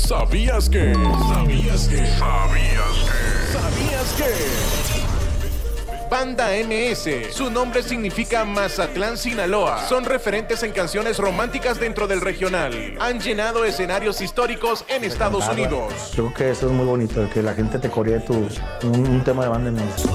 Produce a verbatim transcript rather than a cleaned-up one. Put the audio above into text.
¿Sabías que? ¿Sabías que? ¿Sabías que? ¿Sabías que? Banda M S, su nombre significa Mazatlán, Sinaloa. Son referentes en canciones románticas dentro del regional. Han llenado escenarios históricos en Estados Unidos. Creo que eso es muy bonito, que la gente te coree tu, un, un tema de Banda M S.